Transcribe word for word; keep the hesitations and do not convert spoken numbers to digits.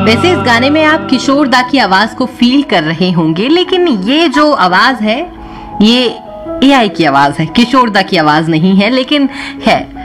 वैसे इस गाने में आप किशोर दा की आवाज को फील कर रहे होंगे, लेकिन ये जो आवाज है ये ए आई की आवाज है, किशोर दा की आवाज नहीं है, लेकिन है।